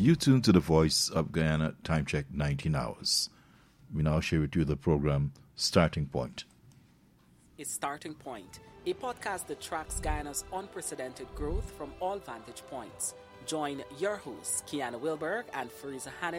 You tune to the Voice of Guyana, time check 19 hours. We now share with you the program Starting Point. It's Starting Point, a podcast that tracks Guyana's unprecedented growth from all vantage points. Join your hosts, Kiana Wilberg and Fariza Hanif,